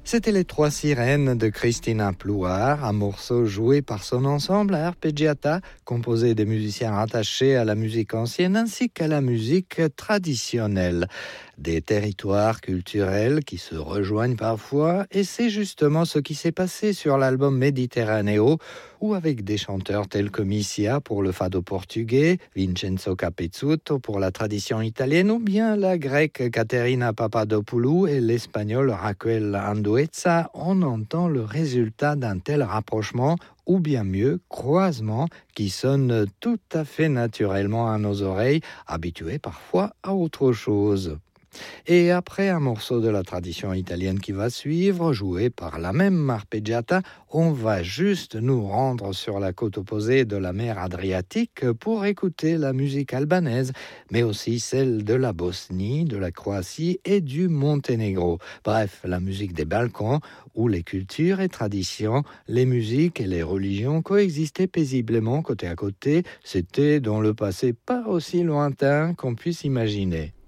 C'était Les Trois Sirènes de Cristina Plouard, un morceau joué par son ensemble à arpeggiata, composé des musiciens rattachés à la musique ancienne ainsi qu'à la musique traditionnelle. Des territoires culturels qui se rejoignent parfois, et c'est justement ce qui s'est passé sur l'album Mediterraneo, où avec des chanteurs tels que Missia pour le fado portugais, Vincenzo Capezzuto pour la tradition italienne, ou bien la grecque Caterina Papadopoulou et l'espagnol Raquel Andueza, on entend le résultat d'un tel rapprochement, ou bien mieux, croisement, qui sonne tout à fait naturellement à nos oreilles, habituées parfois à autre chose. Et après un morceau de la tradition italienne qui va suivre, joué par la même arpeggiata, on va juste nous rendre sur la côte opposée de la mer Adriatique pour écouter la musique albanaise, mais aussi celle de la Bosnie, de la Croatie et du Monténégro. Bref, la musique des Balkans, où les cultures et traditions, les musiques et les religions coexistaient paisiblement côté à côté. C'était dans le passé pas aussi lointain qu'on puisse imaginer.